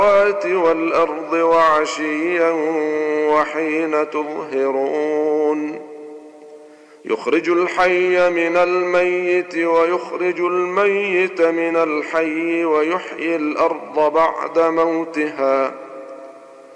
والأرض وعشيا وحين تظهرون يخرج الحي من الميت ويخرج الميت من الحي ويحيي الأرض بعد موتها